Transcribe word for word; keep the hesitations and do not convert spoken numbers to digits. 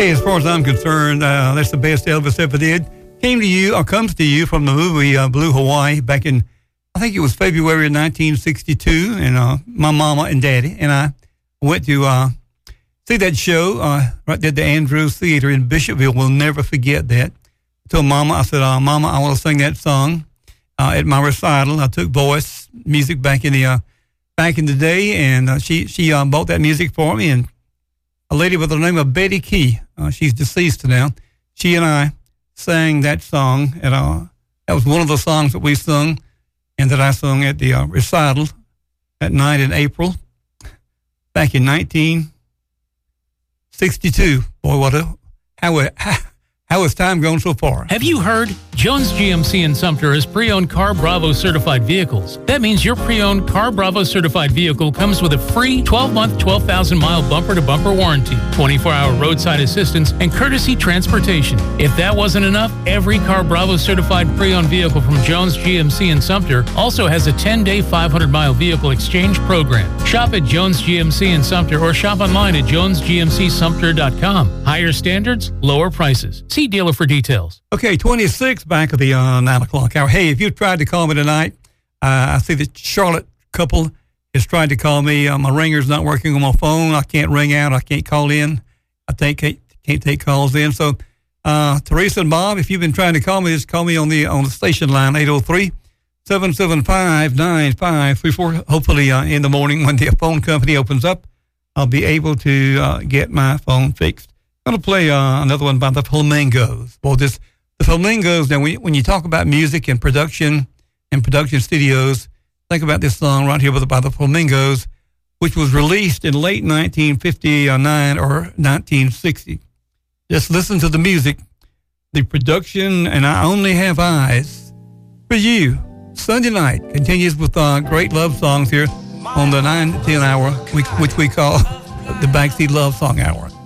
Hey, as far as I'm concerned, uh, that's the best Elvis ever did. Came to you, or comes to you from the movie uh, Blue Hawaii back in, I think it was February of nineteen sixty-two, and uh, my mama and daddy and I went to uh, see that show uh, right there at the Andrews Theater in Bishopville. We'll never forget that. I told Mama, I said, uh, Mama, I want to sing that song uh, at my recital. I took voice music back in the uh, back in the day, and uh, she she uh, bought that music for me. And a lady by the name of Betty Key, uh, she's deceased now. She and I sang that song at uh, that was one of the songs that we sung, and that I sung at the uh, recital that night in April, back in nineteen sixty-two. Boy, what a how a how has time gone so far? Have you heard? Jones G M C in Sumter is pre-owned Car Bravo certified vehicles. That means your pre-owned Car Bravo certified vehicle comes with a free twelve-month, twelve thousand mile bumper-to-bumper warranty, twenty-four hour roadside assistance, and courtesy transportation. If that wasn't enough, every Car Bravo certified pre-owned vehicle from Jones G M C in Sumter also has a ten day, five hundred mile vehicle exchange program. Shop at Jones G M C in Sumter or shop online at jones g m c sumter dot com. Higher standards, lower prices. See dealer for details. Okay, twenty-six back of the uh, nine o'clock hour. Hey, if you tried to call me tonight, uh, I see the Charlotte couple has tried to call me. Uh, my ringer's not working on my phone. I can't ring out. I can't call in. I think can't, can't take calls in. So, uh, Teresa and Bob, if you've been trying to call me, just call me on the on the station line, eight oh three, seven seven five, nine five three four. Hopefully uh, in the morning when the phone company opens up, I'll be able to uh, get my phone fixed. I'm going to play uh, another one by the Flamingos. Well, this the Flamingos, now when you, when you talk about music and production and production studios, think about this song right here by the, by the Flamingos, which was released in late nineteen fifty-nine or nineteen sixty. Just listen to the music, the production, and I Only Have Eyes for You. Sunday night continues with uh, great love songs here on the nine to ten hour, which, which we call the Backseat Love Song Hour.